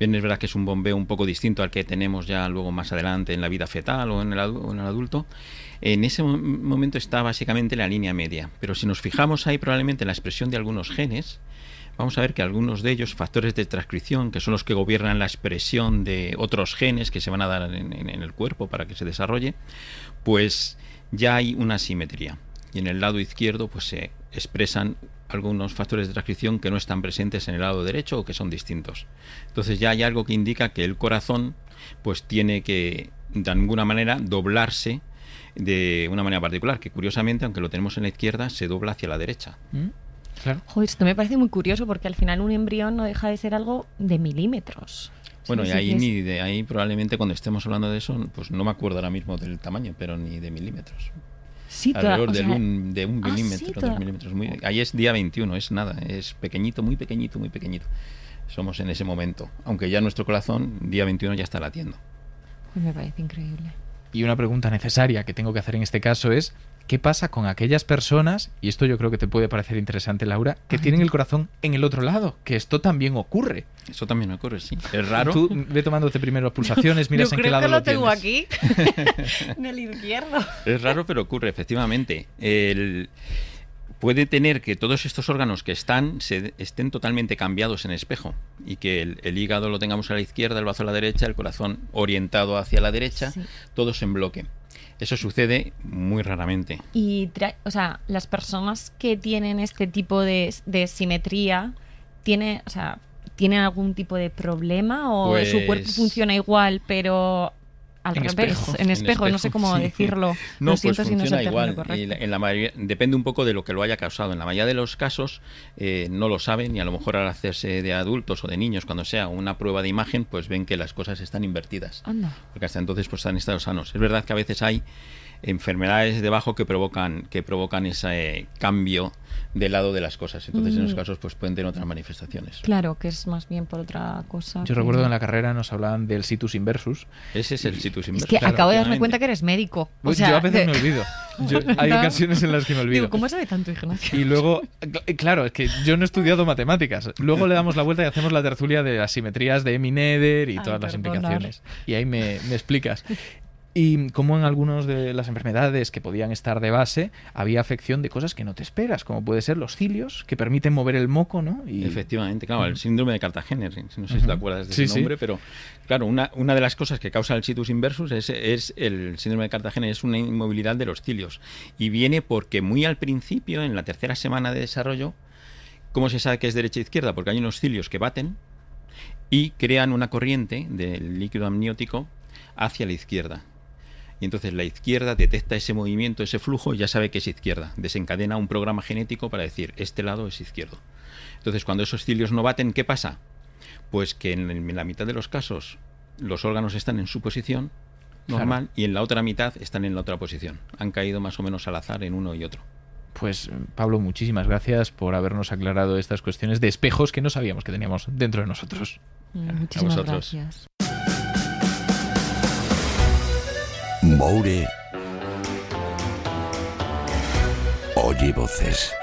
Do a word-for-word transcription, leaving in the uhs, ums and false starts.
Bien, es verdad que es un bombeo un poco distinto al que tenemos ya luego más adelante en la vida fetal o en el, o en el adulto. En ese momento está básicamente la línea media, pero si nos fijamos ahí probablemente en la expresión de algunos genes, vamos a ver que algunos de ellos, factores de transcripción, que son los que gobiernan la expresión de otros genes que se van a dar en, en, en el cuerpo para que se desarrolle, pues ya hay una asimetría. Y en el lado izquierdo pues se expresan algunos factores de transcripción que no están presentes en el lado derecho o que son distintos. Entonces ya hay algo que indica que el corazón pues tiene que de alguna manera doblarse de una manera particular, que curiosamente, aunque lo tenemos en la izquierda, se dobla hacia la derecha. ¿Mm? Claro. Joder, esto me parece muy curioso porque al final un embrión no deja de ser algo de milímetros. Bueno, Sí, y sí, ahí sí, ni de ahí probablemente cuando estemos hablando de eso, pues no me acuerdo ahora mismo del tamaño, pero ni de milímetros. Sí, Alrededor toda, o del sea, un, de un ah, milímetro, sí, dos toda... milímetros. Muy, ahí es día veintiuno, es nada, es pequeñito, muy pequeñito, muy pequeñito. Somos en ese momento, aunque ya nuestro corazón, día veintiuno, ya está latiendo. Pues me parece increíble. Y una pregunta necesaria que tengo que hacer en este caso es, ¿qué pasa con aquellas personas, y esto yo creo que te puede parecer interesante, Laura, que Ay. tienen el corazón en el otro lado? Que esto también ocurre. Eso también ocurre, sí. Es raro. Tú ve tomándote primero las pulsaciones, miras Yo en qué creo lado que lo lo tengo tienes. aquí, en el izquierdo. Es raro, pero ocurre, efectivamente. El... Puede tener que todos estos órganos que están se estén totalmente cambiados en espejo y que el, el hígado lo tengamos a la izquierda, el bazo a la derecha, el corazón orientado hacia la derecha, Sí. todos en bloque. Eso sucede muy raramente. Y, tra- o sea, las personas que tienen este tipo de, de simetría, ¿tiene, o sea, ¿tienen algún tipo de problema o Pues- su cuerpo funciona igual, pero al En revés? espejo. En espejo, En no sé espejo, cómo sí. decirlo. No, Lo siento pues si no es funciona el término igual. correcto. Y la- en la mayoría, depende un poco de lo que lo haya causado. En la mayoría de los casos eh, no lo saben y a lo mejor al hacerse de adultos o de niños, cuando sea una prueba de imagen, pues ven que las cosas están invertidas. Anda. Porque hasta entonces pues están en estados sanos. Es verdad que a veces hay enfermedades debajo que provocan que provocan ese cambio del lado de las cosas. Entonces, en Mm. esos casos pues pueden tener otras manifestaciones. Claro, que es más bien por otra cosa. Yo que- recuerdo que en la carrera nos hablaban del situs inversus. Ese es el situs Es inversus. que Claro, acabo de darme efectivamente. cuenta que eres médico. O Pues sea, yo a veces de- me olvido. Yo- hay ¿Verdad? ocasiones en las que me olvido. Digo, ¿cómo sabe tanto Ignacio? Y luego, cl- claro, es que yo no he estudiado matemáticas. Luego le damos la vuelta y hacemos la tertulia de las simetrías de Emi-Nether y Ay, todas las perdonad. implicaciones. Y ahí me, me explicas. Y como en algunas de las enfermedades que podían estar de base, había afección de cosas que no te esperas, como puede ser los cilios, que permiten mover el moco, ¿no? Y... Efectivamente, claro, el síndrome de Cartagena, no sé si Ujú. te acuerdas de Sí, ese sí. nombre, pero claro, una, una de las cosas que causa el situs inversus es, es el síndrome de Cartagena, es una inmovilidad de los cilios. Y viene porque muy al principio, en la tercera semana de desarrollo, ¿cómo se sabe que es derecha e izquierda? Porque hay unos cilios que baten y crean una corriente del líquido amniótico hacia la izquierda. Y entonces la izquierda detecta ese movimiento, ese flujo, y ya sabe que es izquierda. Desencadena un programa genético para decir, este lado es izquierdo. Entonces, cuando esos cilios no baten, ¿qué pasa? Pues que en, en la mitad de los casos los órganos están en su posición normal, Claro. y en la otra mitad están en la otra posición. Han caído más o menos al azar en uno y otro. Pues, Pablo, muchísimas gracias por habernos aclarado estas cuestiones de espejos que no sabíamos que teníamos dentro de nosotros. Muchísimas vosotros. gracias. Moure oye voces.